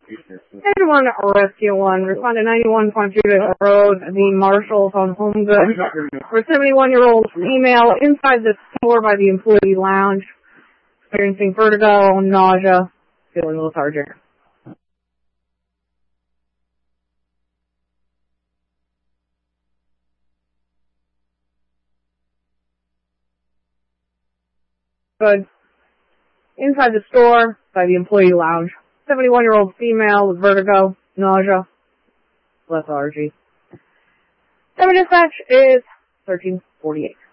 91 Rescue 1, respond to 91.2 Road, the Marshalls on Home Goods. For 71-year-old female inside the store by the employee lounge, experiencing vertigo, nausea, feeling lethargic. Good. Inside the store by the employee lounge. 71-year-old female with vertigo, nausea, lethargy. Dispatch is 1348.